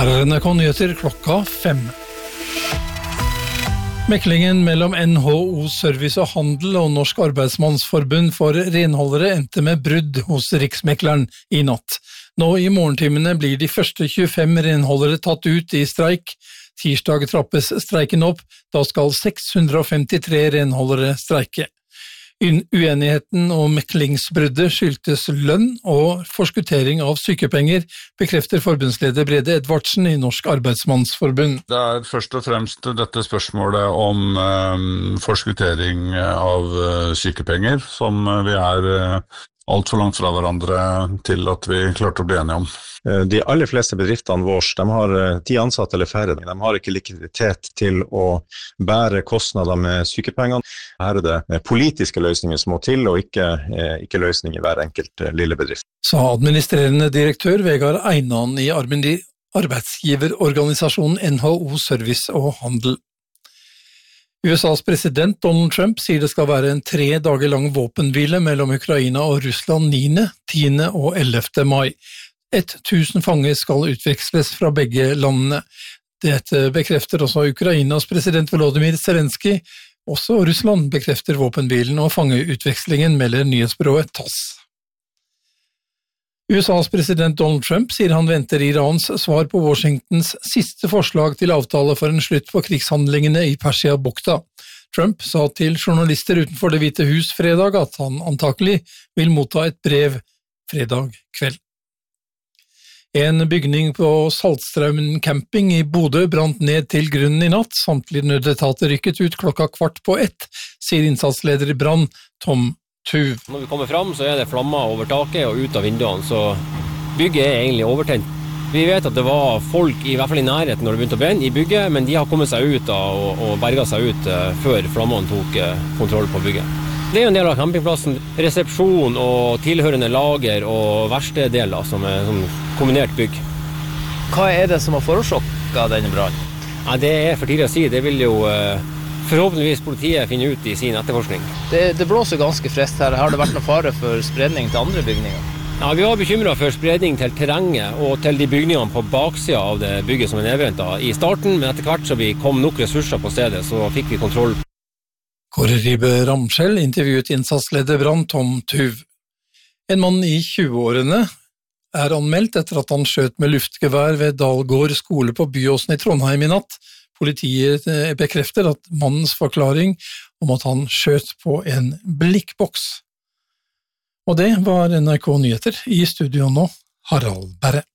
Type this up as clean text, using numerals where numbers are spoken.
Her NRK Nyheter klokka 5. Meklingen mellom NHO Service og Handel og Norsk Arbeidsmannsforbund for renholdere endte med brudd hos Riksmekleren i natt. Nå i morgentimene blir de første 25 renholdere tatt ut i streik. Tirsdag trappes streiken opp, da skal 653 renholdere streike. Uenigheten og meklingsbruddet skyldtes lønn og forskuttering av sykepenger, bekrefter forbundsleder Brede Edvardsen i Norsk Arbeidsmannsforbund. Det først og fremst dette spørsmålet om forskuttering av sykepenger, som vi alt for langt fra hverandre til at vi klarte å bli enige om. De aller fleste bedriftene våre, de har 10 ansatte eller færre. De har ikke likviditet til å bære kostnader med sykepengene. Her det politiske løsninger som må til, og ikke løsninger i hver enkelt lille bedrift. Sa administrerende direktør Vegard Einan i arbeidsgiverorganisasjonen NHO Service og Handel. USAs president Donald Trump sier det skal være en 3 dager lang våpenhvile mellom Ukraina og Russland 9., 10. og 11. mai. 1000 fanger skal utveksles fra begge landene. Dette bekrefter også Ukrainas president Volodymyr Zelensky. Også Russland bekrefter våpenhvilen og fangeutvekslingen, melder nyhetsbyrået TASS. USAs president Donald Trump sier han venter Irans svar på Washingtons siste forslag til avtale for en slutt på krigshandlingene i Persia-bukta. Trump sa til journalister utenfor Det hvite hus fredag at han antakelig vil motta et brev fredag kveld. En bygning på Saltstraumen camping i Bodø brant ned til grunnen i natt. Samtlige nødetater rykket ut klokka 1:15, sier innsatsleder i brann Tom Tuv. Når vi kommer fram, så det flammer over taket og ut av vinduene, så bygget egentlig overtent. Vi vet at det var folk i hvert fall i nærheten når det begynte å brenne i bygget, men de har kommet seg ut og berget seg ut før flammene tok kontroll på bygget. Det en del av campingplassen, resepsjon og tilhørende lager og verksteddeler som sånn kombinert bygg. Hva det som har forårsaket denne brannen? Ja, det for tidlig å si. Det vil jo forhåpentligvis politiet finne ut i sin etterforskning. Det blåser ganske frest her. Har det vært noen fare for spredning til andre bygninger? Ja, vi var bekymret for spredning til terrenget og til de bygningene på baksida av det bygget som nedbrent i starten, men etter hvert så vi kom nok ressurser på stedet, så fikk vi kontroll. Kåre Ribe Ramskjell intervjuet innsatsleder brann Tom Tuv. En mann i 20-årene anmeldt etter at han skjøt med luftgevær ved Dalgård skole på Byåsen i Trondheim i natt. Politiet bekrefter at mannens forklaring om at han skjøt på en blikkboks. Og det var NRK Nyheter. I studio nå, Harald Berre.